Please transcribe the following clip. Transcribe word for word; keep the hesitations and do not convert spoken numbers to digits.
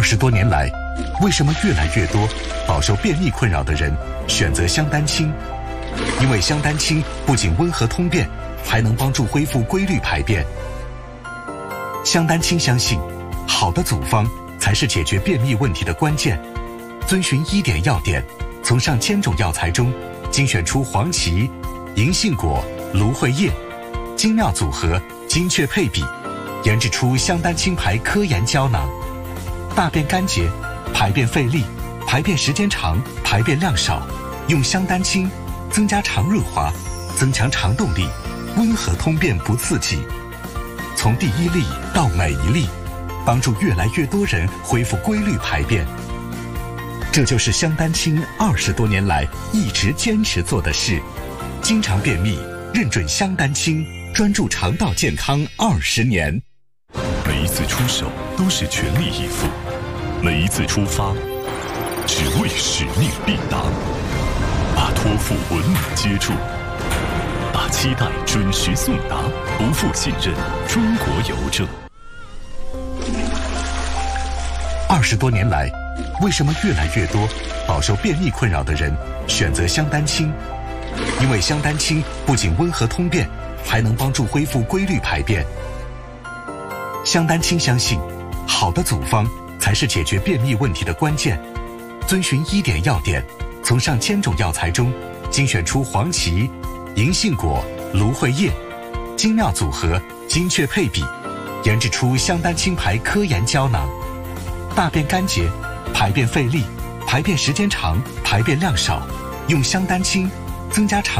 十多年来，为什么越来越多饱受便秘困扰的人选择香丹清？因为香丹清不仅温和通便，还能帮助恢复规律排便。香丹清相信，好的组方才是解决便秘问题的关键。遵循医典要点，从上千种药材中精选出黄芪、银杏果、芦荟叶，精妙组合，精确配比，研制出香丹清牌科研胶囊。大便干结，排便费力，排便时间长，排便量少，用香丹清增加肠润滑，增强肠动力，温和通便不刺激。从第一粒到每一粒，帮助越来越多人恢复规律排便。这就是香丹清二十多年来一直坚持做的事。经常便秘，认准香丹清，专注肠道健康二十年。 每一次出手都是全力以赴，每一次出发只为使命必达，把托付稳稳接住，把期待准时送达，不负信任中国邮政。 二十多年来，为什么越来越多饱受便秘困扰的人选择香丹清？因为香丹清不仅温和通便，还能帮助恢复规律排便。香丹清相信，好的组方才是解决便秘问题的关键。遵循医典要点，从上千种药材中精选出黄芪、银杏果、芦荟叶，精妙组合，精确配比，研制出香丹清牌科研胶囊。大便干结，排便费力，排便时间长，排便量少，用香丹清增加肠